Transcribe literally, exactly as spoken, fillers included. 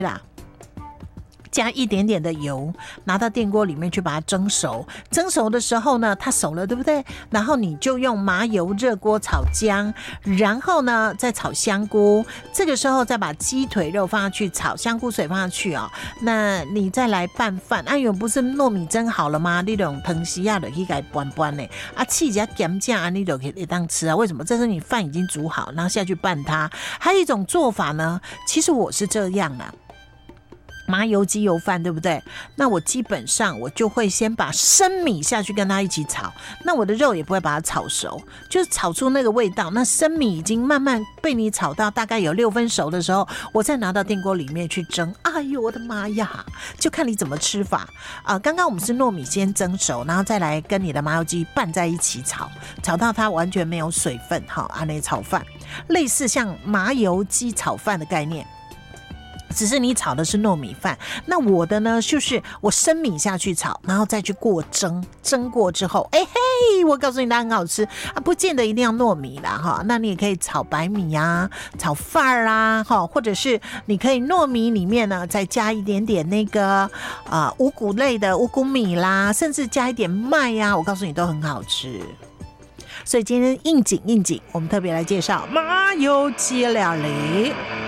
啦。加一点点的油，拿到电锅里面去把它蒸熟。蒸熟的时候呢，它熟了，对不对？然后你就用麻油热锅炒姜，然后呢再炒香菇。这个时候再把鸡腿肉放下去炒，香菇水放下去哦。那你再来拌饭，啊，有不是糯米蒸好了吗？你用藤西亚的去给拌拌呢，啊，气加咸酱啊，你就可以当吃啊。为什么？这是你饭已经煮好，然后下去拌它。还有一种做法呢，其实我是这样啦。麻油鸡油饭对不对？那我基本上我就会先把生米下去跟它一起炒，那我的肉也不会把它炒熟，就是炒出那个味道。那生米已经慢慢被你炒到大概有六分熟的时候，我再拿到电锅里面去蒸。哎呦我的妈呀！就看你怎么吃法啊、呃。刚刚我们是糯米先蒸熟，然后再来跟你的麻油鸡拌在一起炒，炒到它完全没有水分，好，安内炒饭，类似像麻油鸡炒饭的概念。只是你炒的是糯米饭，那我的呢，就是我生米下去炒，然后再去过蒸，蒸过之后，哎嘿，我告诉你它很好吃啊，不见得一定要糯米啦哈，那你也可以炒白米啊，炒饭儿啦哈，或者是你可以糯米里面呢再加一点点那个啊、呃、五谷类的五谷米啦，甚至加一点麦呀、啊，我告诉你都很好吃。所以今天应景应景，我们特别来介绍麻油鸡料理。